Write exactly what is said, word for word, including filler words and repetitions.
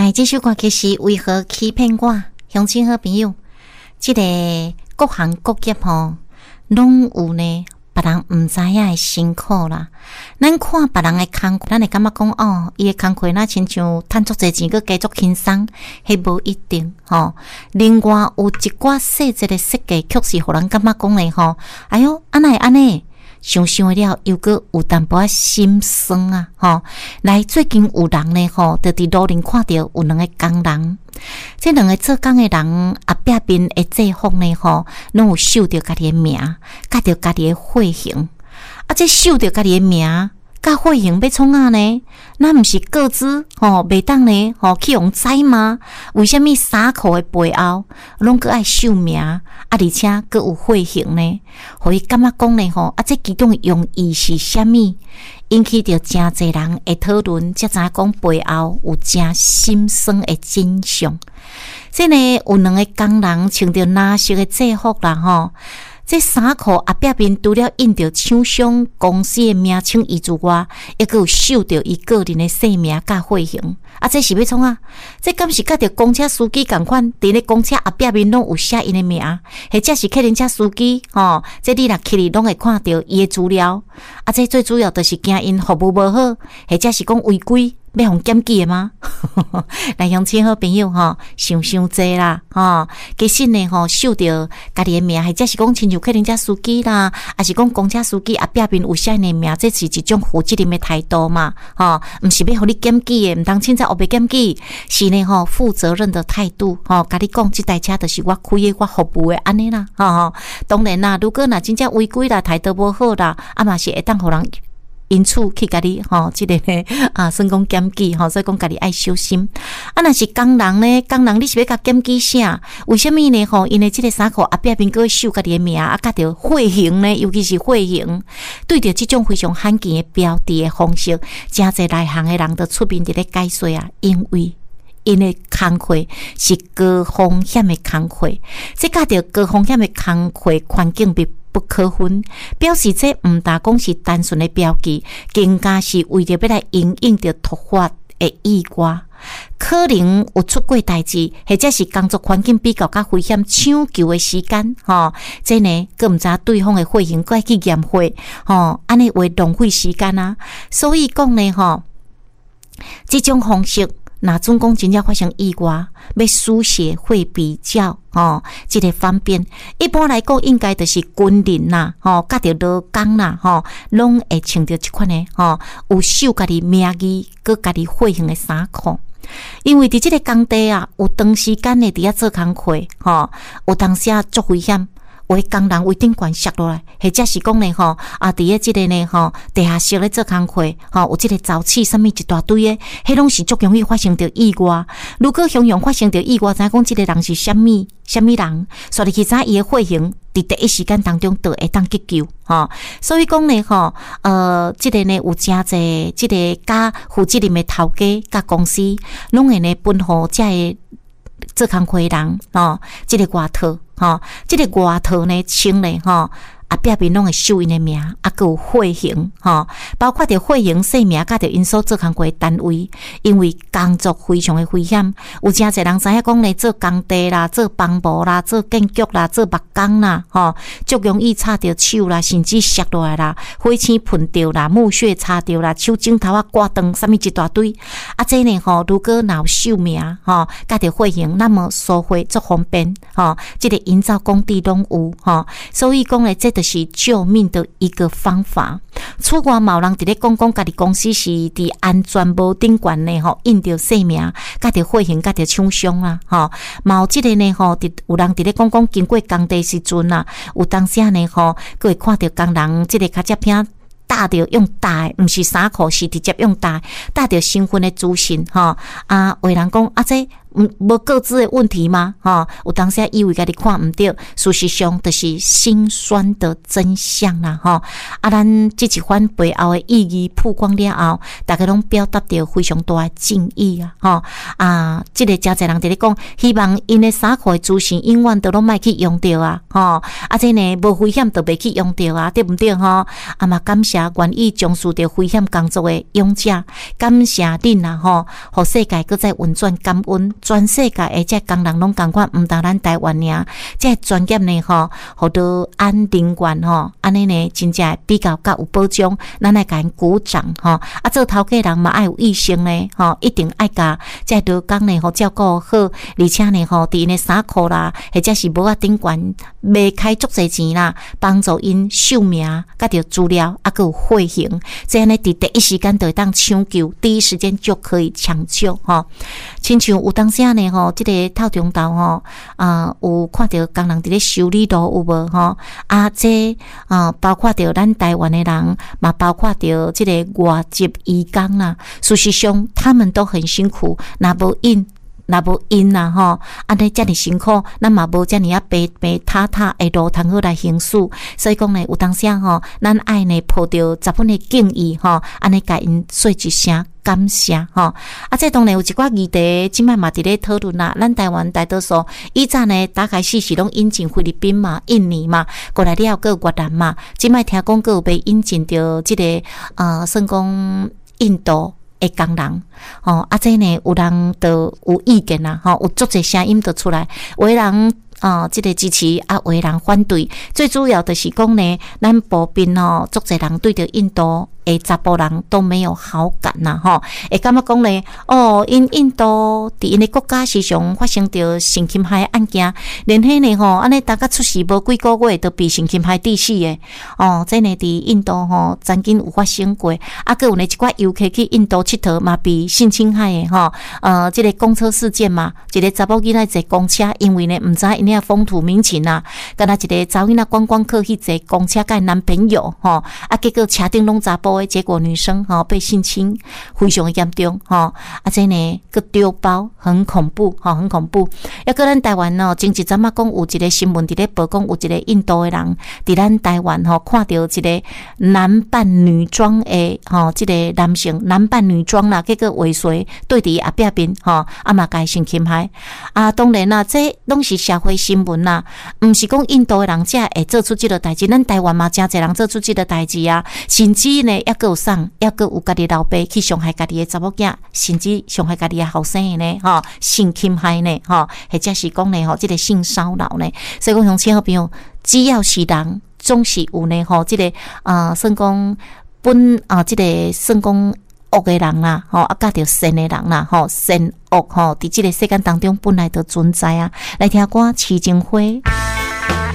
来，这首歌曲是为何欺骗我？乡亲好朋友，这个各行各业吼，拢有呢，别人唔知影的辛苦啦。咱看别人的工课，咱会感觉讲哦，伊的工课那亲像赚足侪钱，佮加足轻松，迄无一定吼。另外有一寡细节的设计，确实互人感觉讲咧吼，哎哟，安那会安尼？想想了，又搁有淡薄仔心酸啊！吼，来最近有人呢吼，就伫路顶看到有两个工人，这两个做工的人后壁边的制服呢吼，拢有绣着家己的名，甲着家己的血型。啊，这绣着家己的名，甲血型要创啊呢？那毋是个资吼，袂当呢吼去用知吗？为虾米衫裤的背后拢搁爱绣名，啊，而且搁有血型呢？互伊感觉讲呢吼，啊，这其中的用意是虾米？引起着真侪人会讨论，才知影讲背后有真心酸的真相。这呢有两个工人穿着蓝色的制服啦吼。这衫裤后壁面除了印着厂商公司的名称以之外，还佫有绣着伊个人的姓名甲血型。啊，这是要创啊？这敢是甲着公车司机共款？伫咧公车后壁面拢有写因的名，或者是客人车司机吼、哦？这你若去哩拢会看到伊的资料。啊，这最主要就是惊因服务无好，或者是讲违规。要互检举的吗？来，乡亲好朋友吼，想想济啦吼。其实呢吼，绣着家己的名，或者是讲亲像客人家司机啦，还是讲公车司机后壁边有写的名，这是一种负责任的态度嘛吼。毋是要互你检举的，毋通凊彩学要检举，是呢吼负责任的态度吼。甲你讲，这台车就是我开的，我服务的安尼啦吼。当然啦，如果若真正违规啦，态度无好啦，啊嘛是会当互人。因此去甲你吼，即、這個呢啊，算讲检举吼，所以讲家己爱小心。啊，若是工人呢，工人你是要甲检举啥？为什么呢？吼，因为即个衫裤后壁边个绣家己的名，啊，甲着血型呢，尤其是血型，对着即种非常罕见的标志的方式，真侪内行的人都出面伫咧解说啊，因为。因的工课是高风险的工课，这甲着高风险的工课环境必不可分，表示这毋单讲是单纯的标记，更加是为着要来应应着突发的意外，可能有出过代志，或者是工作环境比较较危险，抢救的时间，吼，这呢，佮毋知对方的血型，佮去验血，吼，安尼会浪费时间啊。所以讲呢，吼，这种方式。那总讲真正发生意外，要输血会比较哦，这个方便。一般来讲，应该就是军人啦，吼，甲着劳工啦，吼，拢会穿着这款的，吼，有绣家己名字，佮家己血型的衫裤。因为伫这个工地啊，有长时间的伫遐做工课，吼，有当时啊足危险。有的工人为顶悬摔落来，或者是讲呢吼啊，伫咧即个呢吼地下室咧做工课，吼有即个沼气，啥物一大堆诶，迄拢是足容易发生着意外。如果形容发生着意外，知影讲即个人是啥物啥物人，所以去知伊诶血型，伫第一时间当中就会当急救，吼。所以讲呢吼，呃，即个呢有真侪即个甲负责任诶头家甲公司，拢会呢分互遮个做工课人，吼，即个外套。吼，即、這個外套呢，穿咧吼，啊壁面拢会绣因的名，啊佮有血型，吼，包括着血型、姓名，甲着因所做工过单位，因为工作非常的危险，有真侪人知影讲咧，做工地啦、做帮部啦、做建筑啦、做木工啦，吼，足容易插着手啦，甚至摔落来啦，火星喷着啦，木屑插着啦，手指头啊刮断，啥物一大堆，啊这呢吼，如果若有绣名，吼，甲着血型，那么收回足方便，吼，即、這個营造工地拢有，吼，所以讲咧，这就是救命的一个方法。此外，嘛有人伫咧讲讲，家己公司是伫安全帽顶悬呢，吼，印着姓名，甲着血型，甲着厂商啦，吼，嘛有即个呢，吼，有人伫咧讲讲，经过工地时阵啊，有当时呢，吼，佫会看着工人即个卡接片。带着用带，毋是衫裤，是直接用带，带着身份的资讯，吼啊，有人讲啊，这嗯，无各自的问题吗？哈、哦，有当时以为家己看唔到，事实上就是心酸的真相啦，哈、哦。啊，咱这一番背后的意义曝光了后，大家拢表达着非常大的敬意啊，哈、哦、啊，这个真侪人伫咧讲，希望因的衫裤的资讯永远都拢莫去用着啊，哈、哦，啊，这呢无危险都袂去用着啊，对不对哈？啊嘛，感谢愿意从事着危险工作的勇者，感谢恁啊，吼、哦，互世界搁再运转感恩。全世界的这工人拢共款，毋单咱台湾尔，这专业呢吼，互到安人员吼，安尼呢真正比较较有保障，咱来甲因鼓掌吼。啊，做头家人嘛爱有异性呢吼，一定爱甲这劳工呢吼照顾好，而且呢吼，伫因的衫裤啦，或者是无啊顶悬卖开足侪钱啦，帮助因寿命甲着资料啊，佮有血型，这样呢伫第一时间就会当抢救，第一时间就可以抢救吼。亲像有当时呢吼，即、这个透中道吼啊，有看到工人伫咧修理路有无吼啊？这啊，包括着咱台湾的人，嘛包括着即个外籍移工啦。事实上，他们都很辛苦，若无因。若无因啦吼，安尼遮尔辛苦，咱嘛无遮尔啊白白塌塌的路通好来行事。所以讲呢，有当时吼，咱爱呢抱着十分的敬意吼，安尼甲因说一声感谢吼。啊，这当然有一寡议题，即摆嘛伫咧讨论啦。咱台湾大多数以前呢，打开始是拢引进菲律宾嘛、印尼嘛，过来了个越南嘛。即摆听讲个有被引进着即、这个呃，算讲印度。诶，工人，吼、哦，啊，这呢有人都有意见啦，吼、哦，有足侪声音都出来，有的人啊、呃，这个支持啊，有的人反对，最主要的是讲呢，咱普遍吼，足侪人对着印度诶查甫人都没有好感呐，吼，会感觉讲呢，哦，因印度伫因的国家时常发生着性侵害案件，连迄呢吼，安尼大家出事无几个月都被性侵害致死诶，哦，这呢伫印度吼曾经有发生过，啊，佮有呢一寡游客去印度佚佗嘛被性侵害诶，吼，呃，这个公车事件嘛，一个查某囡仔坐公车，因为呢毋知因遐风土民情啊，敢若一个查某囡仔观光客去坐公车，甲男朋友吼，啊，结果车顶拢查甫。结果女生哈、哦、被性侵，非常严重哈，啊这呢个丢包很恐怖哈、哦，很恐怖。要搁咱台湾哦，前一阵仔讲有一个新闻伫咧报，讲有一个印度的人伫咱台湾吼、哦，看到一个男扮女装的吼，即、哦这个男性男扮女装啦，结果尾随对伫后壁边吼，啊嘛甲性侵害啊，当然啦，这拢是社会新闻啦，毋是讲印度的人才会做出即个代志，咱台湾嘛真侪人做出即个代志啊，甚至呢。抑个有送，抑个有家己老爸去伤害家己的查某囝，甚至伤害家己的后生的呢，吼性侵害呢，吼或者是讲呢，吼这个性骚扰呢。所以讲，乡亲好朋友，只要是人，总是有呢，吼这个啊，算讲本啊，这个算讲恶的人啦，吼啊，甲着善的人啦，吼善恶吼，伫这个世间当中本来就存在啊。来听歌《痴情花》。